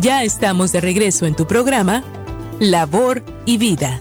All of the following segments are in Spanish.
Ya estamos de regreso en tu programa, Labor y Vida.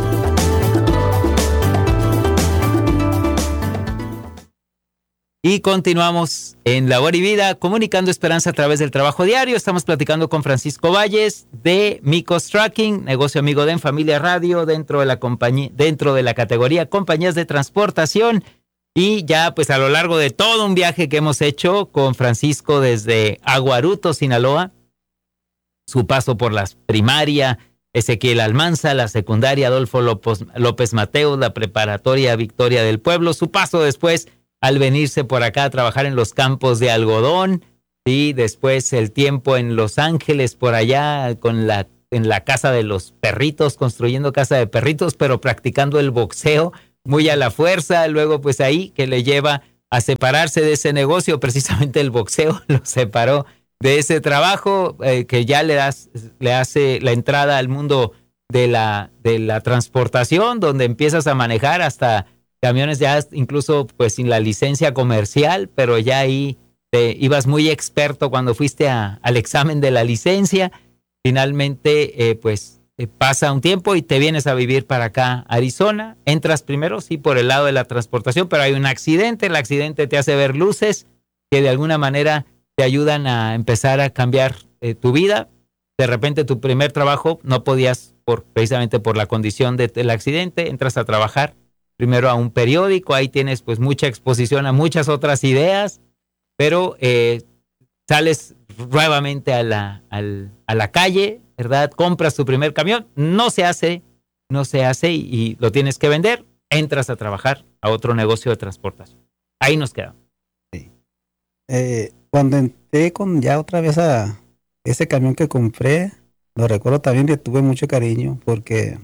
Y continuamos en Labor y Vida, comunicando esperanza a través del trabajo diario. Estamos platicando con Francisco Valles de Micos Trucking, negocio amigo de En Familia Radio, dentro de la compañía, dentro de la categoría compañías de transportación. Y ya pues a lo largo de todo un viaje que hemos hecho con Francisco desde Aguaruto, Sinaloa, su paso por la primaria Ezequiel Almanza, la secundaria Adolfo López Mateos, la preparatoria Victoria del Pueblo, su paso después al venirse por acá a trabajar en los campos de algodón, y después el tiempo en Los Ángeles por allá en la casa de los perritos, construyendo casa de perritos, pero practicando el boxeo muy a la fuerza. Luego pues ahí que le lleva a separarse de ese negocio, precisamente el boxeo lo separó de ese trabajo, que ya le hace la entrada al mundo de la transportación, donde empiezas a manejar hasta camiones ya incluso pues sin la licencia comercial, pero ya ahí ibas muy experto cuando fuiste al examen de la licencia. Finalmente pasa un tiempo y te vienes a vivir para acá, Arizona. Entras primero, sí, por el lado de la transportación, pero hay un accidente. El accidente te hace ver luces que de alguna manera te ayudan a empezar a cambiar tu vida. De repente tu primer trabajo no podías, precisamente por la condición del accidente, entras a trabajar primero a un periódico. Ahí tienes pues mucha exposición a muchas otras ideas, pero sales nuevamente a la calle, ¿verdad? Compras tu primer camión, no se hace y lo tienes que vender. Entras a trabajar a otro negocio de transportación. Ahí nos quedamos. Sí. Cuando entré ya otra vez a ese camión que compré, lo recuerdo también que tuve mucho cariño, porque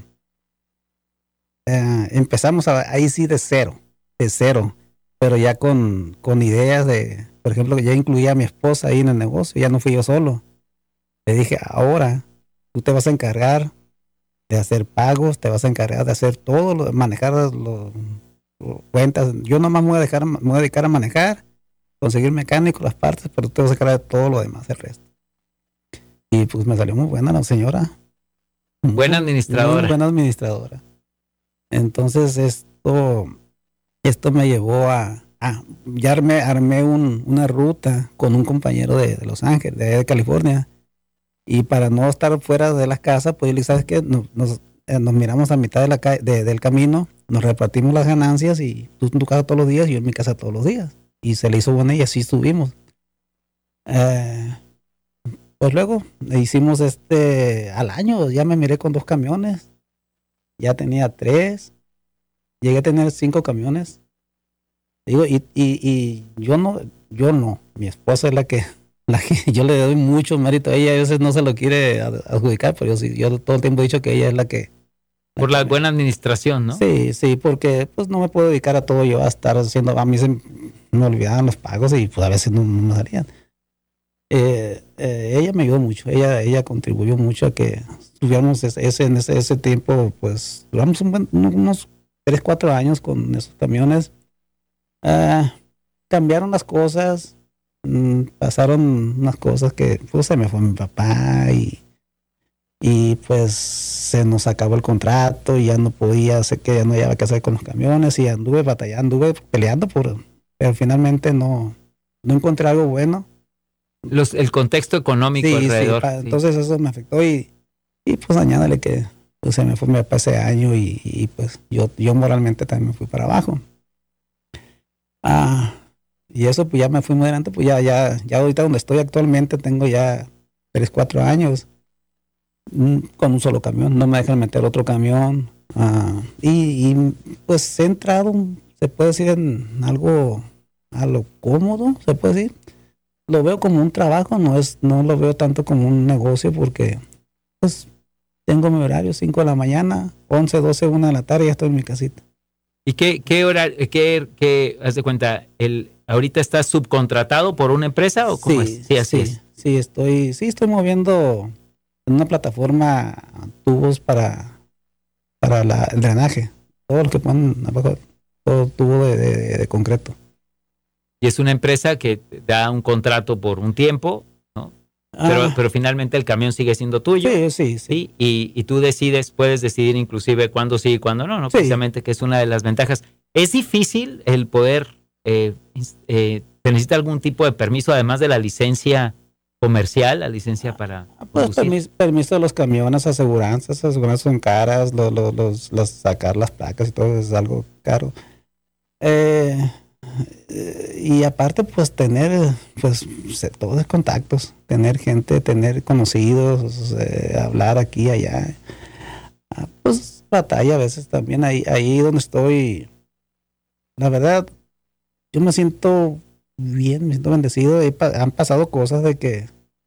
empezamos ahí sí de cero, pero ya con ideas de, por ejemplo, que ya incluía a mi esposa ahí en el negocio, ya no fui yo solo. Le dije, ahora tú te vas a encargar de hacer pagos, te vas a encargar de hacer todo, manejar las cuentas. Yo nomás me voy a dedicar a manejar, conseguir mecánico, las partes, pero tú te vas a encargar de todo lo demás, el resto. Y pues me salió muy buena la señora. Buena administradora. Muy buena administradora. Entonces esto me llevó ya armé una ruta con un compañero de Los Ángeles, de California, y para no estar fuera de la casa, pues yo le dije, ¿sabes qué? Nos miramos a mitad del camino, nos repartimos las ganancias, y tú en tu casa todos los días y yo en mi casa todos los días, y se le hizo buena y así estuvimos. Pues luego hicimos al año, ya me miré con 2 camiones. Ya tenía 3, llegué a tener 5 camiones. Digo, y yo no, mi esposa es la que yo le doy mucho mérito a ella. A veces no se lo quiere adjudicar, pero yo todo el tiempo he dicho que ella es la que... Por la buena administración, ¿no? Sí, porque pues no me puedo dedicar a todo yo a estar haciendo, a mí me olvidaban los pagos y pues a veces no me salían. Ella me ayudó mucho, ella contribuyó mucho a que estuviéramos en ese tiempo, pues duramos unos 3-4 años con esos camiones. Cambiaron las cosas, pasaron unas cosas que pues se me fue mi papá y pues se nos acabó el contrato y ya no podía, sé que ya no había que hacer con los camiones, y anduve batallando, anduve peleando pero finalmente no encontré algo bueno. El contexto económico alrededor. Entonces eso me afectó y pues añádale que pues, se me fue mi papá ese año y pues yo moralmente también me fui para abajo. Y eso pues ya me fui muy adelante, pues ya ahorita donde estoy actualmente tengo ya 3-4 años con un solo camión, no me dejan meter otro camión. Y pues he entrado, se puede decir, en algo a lo cómodo, se puede decir. Lo veo como un trabajo, no lo veo tanto como un negocio, porque pues tengo mi horario, 5 de la mañana, 11, 12, 1 de la tarde, ya estoy en mi casita. ¿Y qué hora, haz de cuenta, ahorita estás subcontratado por una empresa o cómo es? Sí, así es. Sí, estoy moviendo en una plataforma tubos para el drenaje, todo lo que ponen abajo, todo tubo de concreto. Y es una empresa que da un contrato por un tiempo, ¿no? pero finalmente el camión sigue siendo tuyo. Sí. ¿sí? Y tú puedes decidir inclusive cuándo sí y cuándo no, Sí. precisamente, que es una de las ventajas. Es difícil el poder, se necesita algún tipo de permiso, además de la licencia comercial, la licencia para Pues permiso de los camiones, aseguranzas son caras, los sacar las placas y todo es algo caro. Y aparte, pues tener pues todos los contactos, tener gente, tener conocidos, hablar aquí, allá. Pues batalla a veces también ahí donde estoy. La verdad, yo me siento bien, me siento bendecido. Han pasado cosas de que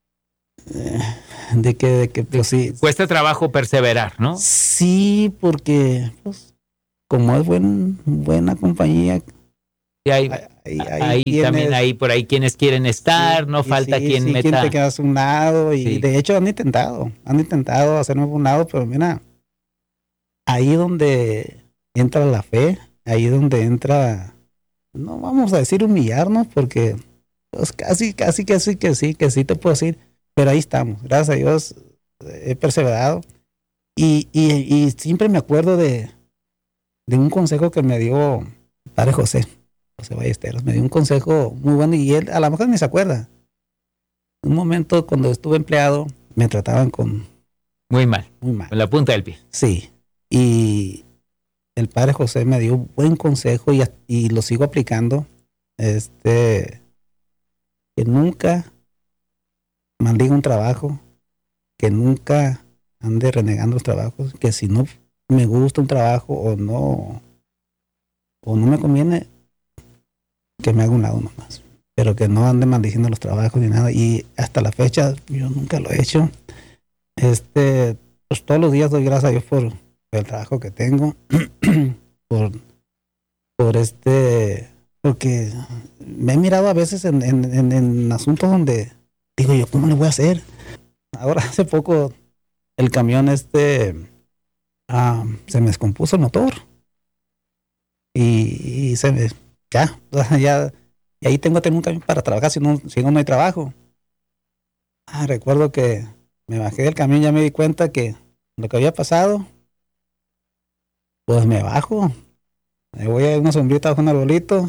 pues sí. Cuesta trabajo perseverar, ¿no? Sí, porque pues como es buena compañía. Y hay también hay por ahí quienes quieren estar, sí, no falta quien meta. Quien te quedas a un lado y de hecho han intentado hacerme a un lado, pero mira, ahí donde entra la fe, ahí donde entra, no vamos a decir humillarnos, porque pues casi que sí te puedo decir, pero ahí estamos, gracias a Dios he perseverado y siempre me acuerdo de un consejo que me dio Padre José Ballesteros, me dio un consejo muy bueno y él a lo mejor ni se acuerda. En un momento cuando estuve empleado me trataban muy mal, con la punta del pie. Sí, y el Padre José me dio un buen consejo y lo sigo aplicando, que nunca maldiga un trabajo, que nunca ande renegando los trabajos, que si no me gusta un trabajo o no me conviene, que me haga un lado nomás, pero que no ande maldiciendo los trabajos ni nada. Y hasta la fecha yo nunca lo he hecho. Pues todos los días doy gracias a Dios por el trabajo que tengo, porque me he mirado a veces en asuntos donde digo yo, ¿cómo le voy a hacer? Ahora hace poco el camión se me descompuso el motor y se me ya y ahí tengo que tener un camión para trabajar, si no hay trabajo. Recuerdo que me bajé del camión, ya me di cuenta que lo que había pasado, pues me bajo, me voy a una sombrita bajo un arbolito.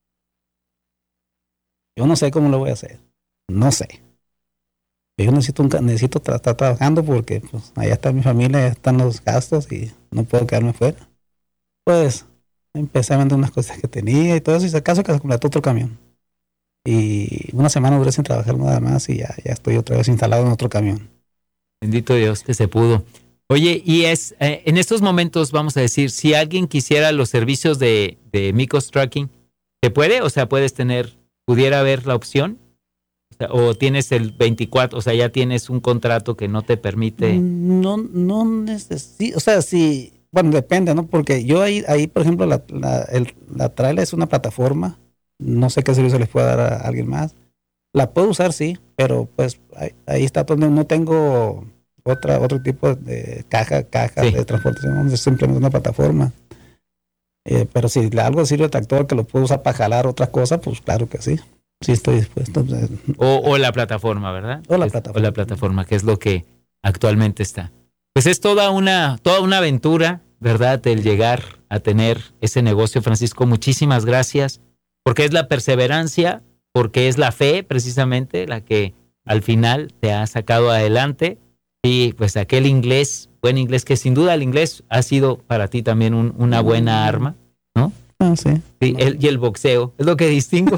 Yo no sé cómo lo voy a hacer, no sé. Yo necesito estar trabajando porque pues allá está mi familia, allá están los gastos y no puedo quedarme fuera. Pues empecé a vender unas cosas que tenía y todo eso, y si acaso que se completó otro camión. Y una semana duré sin trabajar nada más y ya estoy otra vez instalado en otro camión. Bendito Dios que se pudo. Oye, y en estos momentos, vamos a decir, si alguien quisiera los servicios de Micos Trucking, ¿se puede? O sea, pudiera haber la opción. O tienes el 24, o sea, ya tienes un contrato que no te permite. No necesito, o sea, sí. Bueno, depende, ¿no? Porque yo ahí por ejemplo, la trailer es una plataforma. No sé qué servicio les pueda dar a alguien más. La puedo usar, sí, pero pues ahí está donde no tengo otro tipo de caja sí, de transportación. Es simplemente una plataforma. Pero si algo sirve de tractor que lo puedo usar para jalar otras cosas, pues claro que sí. Sí estoy dispuesto. O la plataforma, ¿verdad? O la plataforma, que es lo que actualmente está. Pues es toda una aventura, ¿verdad? El llegar a tener ese negocio, Francisco. Muchísimas gracias, porque es la perseverancia, porque es la fe, precisamente, la que al final te ha sacado adelante. Y pues aquel buen inglés, que sin duda el inglés ha sido para ti también una buena arma, ¿no? Sí. Sí, y el boxeo, es lo que distingo.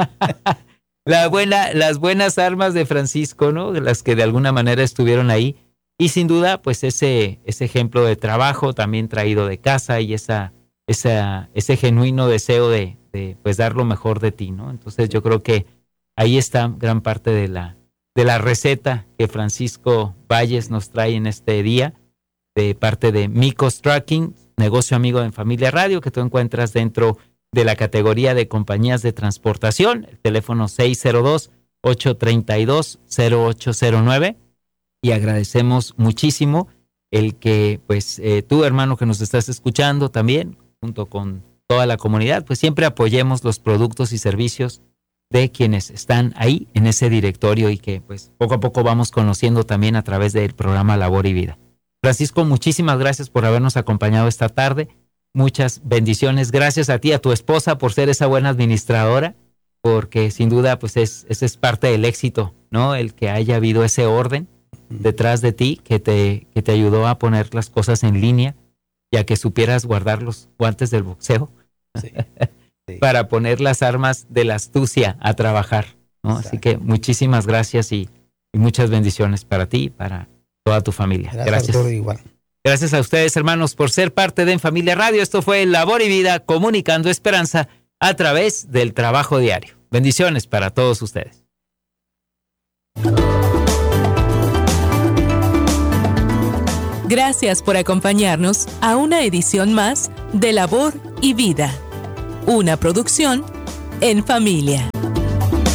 Las buenas armas de Francisco, ¿no? Las que de alguna manera estuvieron ahí. Y sin duda, pues ese ejemplo de trabajo también traído de casa y ese genuino deseo de pues dar lo mejor de ti, ¿no? Entonces yo creo que ahí está gran parte de la receta que Francisco Valles nos trae en este día, de parte de Micos Trucking, negocio amigo en Familia Radio, que tú encuentras dentro de la categoría de compañías de transportación, el teléfono 602-832-0809. Y agradecemos muchísimo el que, pues, tú, hermano, que nos estás escuchando también, junto con toda la comunidad, pues siempre apoyemos los productos y servicios de quienes están ahí en ese directorio y que pues poco a poco vamos conociendo también a través del programa Labor y Vida. Francisco, muchísimas gracias por habernos acompañado esta tarde. Muchas bendiciones. Gracias a ti, a tu esposa, por ser esa buena administradora, porque sin duda pues ese es parte del éxito, ¿no? El que haya habido ese orden detrás de ti que te ayudó a poner las cosas en línea y a que supieras guardar los guantes del boxeo. Sí. Sí. Para poner las armas de la astucia a trabajar, ¿no? Así que muchísimas gracias y muchas bendiciones para ti y para toda tu familia. Gracias. Arturo, igual. Gracias a ustedes, hermanos, por ser parte de En Familia Radio. Esto fue Labor y Vida, comunicando esperanza a través del trabajo diario. Bendiciones para todos ustedes. Gracias por acompañarnos a una edición más de Labor y Vida, una producción En Familia.